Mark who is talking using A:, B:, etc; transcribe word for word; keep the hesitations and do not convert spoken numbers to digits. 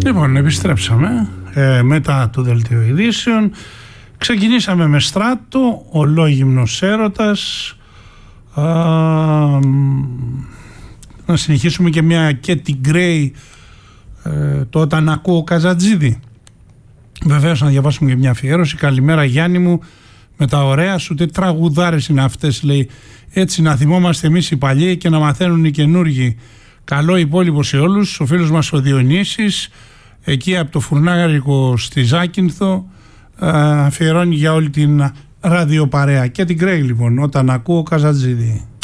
A: Λοιπόν, επιστρέψαμε ε, μετά το δελτίο ειδήσεων. Ξεκινήσαμε με Στράτο, ολόγυμνος έρωτας. Α, να συνεχίσουμε και μια Κέτι Γκρέι, ε, το Όταν ακούω Καζατζίδη. Βεβαίως να διαβάσουμε και μια αφιέρωση. Καλημέρα Γιάννη μου, με τα ωραία σου, τι τραγουδάρες είναι αυτές, λέει. Έτσι να θυμόμαστε εμείς οι παλιοί και να μαθαίνουν οι καινούργοι. Καλό υπόλοιπο σε όλους. Ο φίλος μας ο Διονύσης, εκεί από το Φουρνάρικο στη Ζάκυνθο, αφιερώνει για όλη την ραδιοπαρέα. Και την Γκρέι λοιπόν, Όταν ακούω Καζατζίδη.